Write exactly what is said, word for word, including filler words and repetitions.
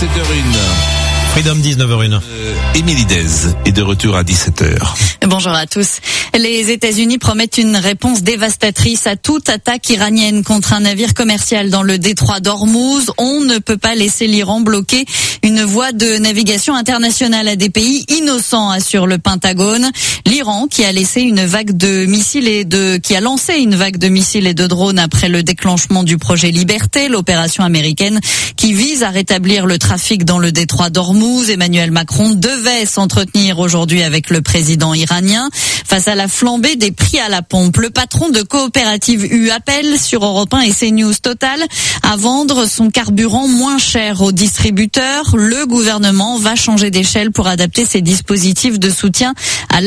sept heures une. Freedom dix-neuf heures une. Euh, Émilie Dez est de retour à dix-sept heures. Bonjour à tous. Les États-Unis promettent une réponse dévastatrice à toute attaque iranienne contre un navire commercial dans le détroit d'Ormuz. On ne peut pas laisser l'Iran bloquer une voie de navigation internationale à des pays innocents, assure le Pentagone. L'Iran qui a laissé une vague de missiles et de qui a lancé une vague de missiles et de drones après le déclenchement du projet Liberté, l'opération américaine qui vise à rétablir le trafic dans le détroit d'Ormuz. Emmanuel Macron devait s'entretenir aujourd'hui avec le président iranien. Face à la flambée des prix à la pompe, le patron de Coopérative U appelle sur Europe un et CNews Total à vendre son carburant moins cher aux distributeurs. Le gouvernement va changer d'échelle pour adapter ses dispositifs de soutien à